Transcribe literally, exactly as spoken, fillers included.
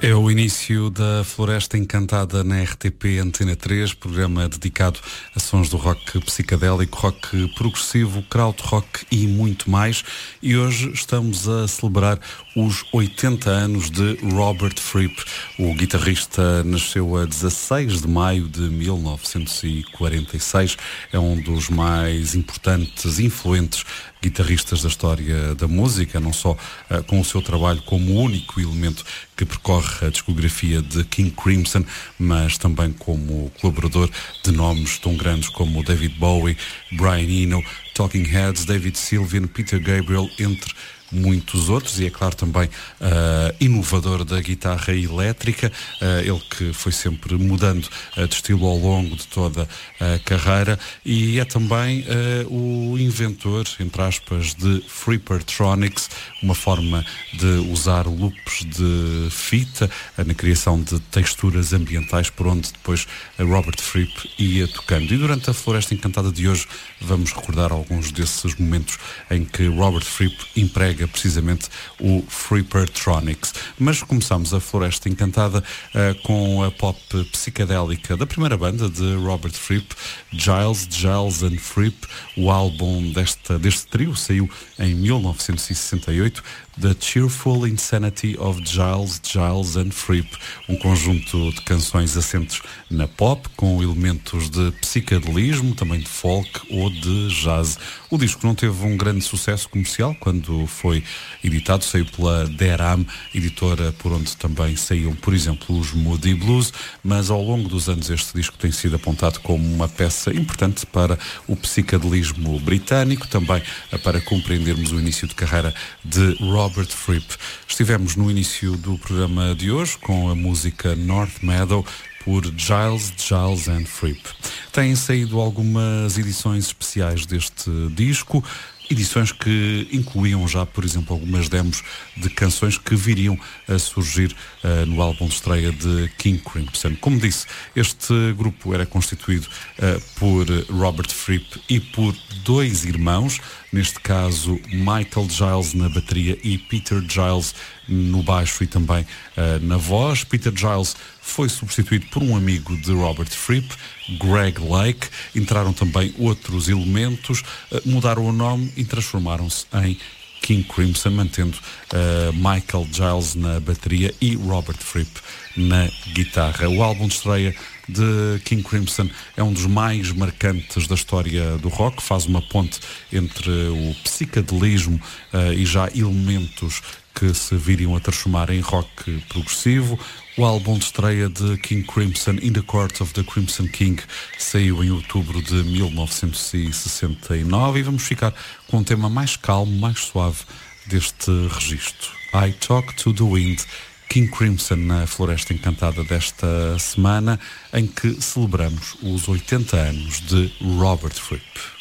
É o início da Floresta Encantada na R T P Antena três, programa dedicado a sons do rock psicadélico, rock progressivo, krautrock e muito mais. E hoje estamos a celebrar os oitenta anos de Robert Fripp. O guitarrista nasceu a dezasseis de maio de mil novecentos e quarenta e seis. É um dos mais importantes, influentes guitarristas da história da música, não só uh, com o seu trabalho como único elemento que percorre a discografia de King Crimson, mas também como colaborador de nomes tão grandes como David Bowie, Brian Eno, Talking Heads, David Sylvian, Peter Gabriel, entre muitos outros, e é claro também uh, inovador da guitarra elétrica, uh, ele que foi sempre mudando uh, de estilo ao longo de toda a carreira, e é também uh, o inventor, entre aspas, de Frippertronics, uma forma de usar loops de fita uh, na criação de texturas ambientais, por onde depois uh, Robert Fripp ia tocando. E durante a Floresta Encantada de hoje vamos recordar alguns desses momentos em que Robert Fripp emprega precisamente o Frippertronics. Mas começamos a Floresta Encantada uh, com a pop psicadélica da primeira banda de Robert Fripp, Giles, Giles and Fripp. O álbum desta, deste trio saiu em mil novecentos e sessenta e oito, The Cheerful Insanity of Giles, Giles and Fripp, um conjunto de canções assentes na pop, com elementos de psicadelismo, também de folk ou de jazz. O disco não teve um grande sucesso comercial quando foi editado, saiu pela Deram, editora por onde também saíam, por exemplo, os Moody Blues, mas ao longo dos anos este disco tem sido apontado como uma peça importante para o psicadelismo britânico, também para compreendermos o início de carreira de Robert Fripp. Estivemos no início do programa de hoje com a música North Meadow, por Giles, Giles and Fripp. Têm saído algumas edições especiais deste disco, edições que incluíam já, por exemplo, algumas demos de canções que viriam a surgir uh, no álbum de estreia de King Crimson. Como disse, este grupo era constituído uh, por Robert Fripp e por dois irmãos, neste caso Michael Giles na bateria e Peter Giles no baixo e também uh, na voz. Peter Giles foi substituído por um amigo de Robert Fripp, Greg Lake. Entraram também outros elementos, uh, mudaram o nome e transformaram-se em King Crimson, mantendo uh, Michael Giles na bateria e Robert Fripp na guitarra. O álbum de estreia de King Crimson é um dos mais marcantes da história do rock, faz uma ponte entre o psicadelismo uh, e já elementos que se viriam a transformar em rock progressivo. O álbum de estreia de King Crimson, In the Court of the Crimson King, saiu em outubro de mil novecentos e sessenta e nove, e vamos ficar com um tema mais calmo, mais suave deste registro. I Talk to the Wind, King Crimson na Floresta Encantada desta semana, em que celebramos os oitenta anos de Robert Fripp.